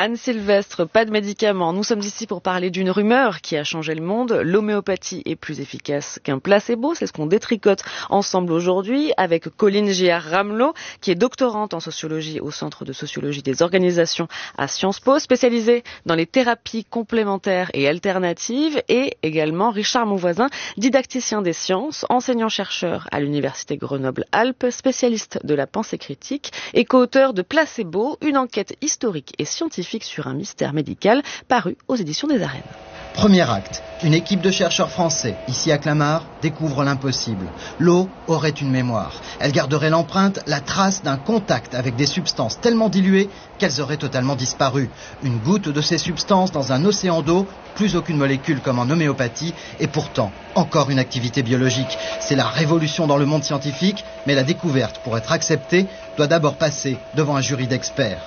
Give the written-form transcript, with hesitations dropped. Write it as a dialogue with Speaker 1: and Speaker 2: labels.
Speaker 1: Anne Sylvestre, pas de médicaments. Nous sommes ici pour parler d'une rumeur qui a changé le monde. L'homéopathie est plus efficace qu'un placebo. C'est ce qu'on détricote ensemble aujourd'hui avec Colline Giard-Ramelot, qui est doctorante en sociologie au Centre de sociologie des organisations à Sciences Po, spécialisée dans les thérapies complémentaires et alternatives, et également Richard Monvoisin, didacticien des sciences, enseignant-chercheur à l'Université Grenoble-Alpes, spécialiste de la pensée critique et co-auteur de Placebo, une enquête historique et scientifique sur un mystère médical, paru aux éditions des Arènes.
Speaker 2: Premier acte, une équipe de chercheurs français, ici à Clamart, découvre l'impossible. L'eau aurait une mémoire. Elle garderait l'empreinte, la trace d'un contact avec des substances tellement diluées qu'elles auraient totalement disparu. Une goutte de ces substances dans un océan d'eau, plus aucune molécule comme en homéopathie, et pourtant encore une activité biologique. C'est la révolution dans le monde scientifique, mais la découverte, pour être acceptée, doit d'abord passer devant un jury d'experts.